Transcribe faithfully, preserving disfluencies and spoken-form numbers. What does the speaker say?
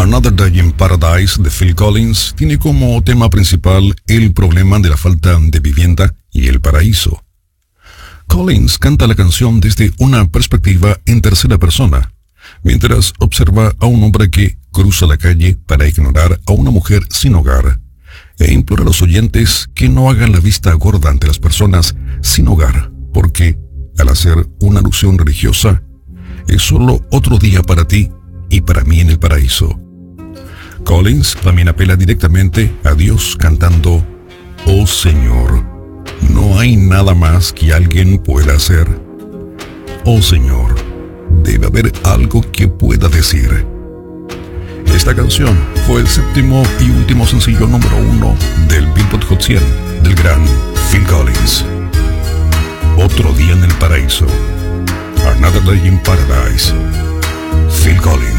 Another Day in Paradise de Phil Collins tiene como tema principal el problema de la falta de vivienda y el paraíso. Collins canta la canción desde una perspectiva en tercera persona, mientras observa a un hombre que cruza la calle para ignorar a una mujer sin hogar, e implora a los oyentes que no hagan la vista gorda ante las personas sin hogar, porque, al hacer una alusión religiosa, es solo otro día para ti y para mí en el paraíso. Collins también apela directamente a Dios cantando: «Oh Señor, no hay nada más que alguien pueda hacer. Oh Señor, debe haber algo que pueda decir». Esta canción fue el séptimo y último sencillo número uno del Billboard Hot cien del gran Phil Collins. Otro día en el paraíso. Another Day in Paradise. Phil Collins.